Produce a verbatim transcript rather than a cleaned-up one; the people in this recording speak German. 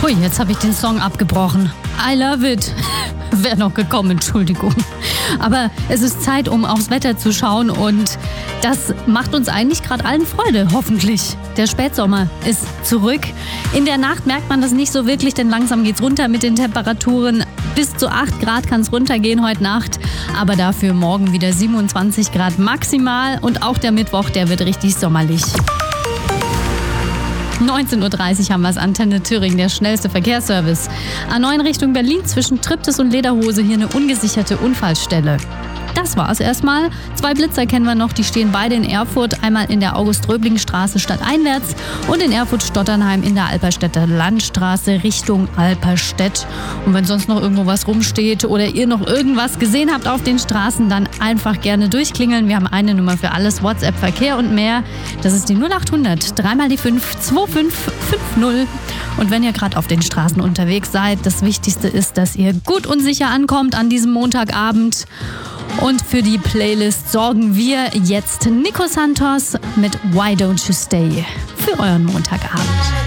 Hui, jetzt habe ich den Song abgebrochen. I love it. Wäre noch gekommen, Entschuldigung. Aber es ist Zeit, um aufs Wetter zu schauen und das macht uns eigentlich gerade allen Freude, hoffentlich. Der Spätsommer ist zurück. In der Nacht merkt man das nicht so wirklich, denn langsam geht's runter mit den Temperaturen. Bis zu acht Grad kann es runtergehen heute Nacht, aber dafür morgen wieder siebenundzwanzig Grad maximal und auch der Mittwoch, der wird richtig sommerlich. neunzehn Uhr dreißig haben wir es, Antenne Thüringen, der schnellste Verkehrsservice. A neun Richtung Berlin zwischen Triptis und Lederhose, hier eine ungesicherte Unfallstelle. Das war's erstmal. Zwei Blitzer kennen wir noch, die stehen beide in Erfurt. Einmal in der August-Röbling-Straße stadteinwärts und in Erfurt-Stotternheim in der Alperstädter Landstraße Richtung Alperstedt. Und wenn sonst noch irgendwo was rumsteht oder ihr noch irgendwas gesehen habt auf den Straßen, dann einfach gerne durchklingeln. Wir haben eine Nummer für alles, WhatsApp, Verkehr und mehr. Das ist die null acht hundert, dreimal die fünf, zwei fünf fünf null. Und wenn ihr gerade auf den Straßen unterwegs seid, das Wichtigste ist, dass ihr gut und sicher ankommt an diesem Montagabend. Und für die Playlist sorgen wir jetzt Nico Santos mit Why Don't You Stay für euren Montagabend.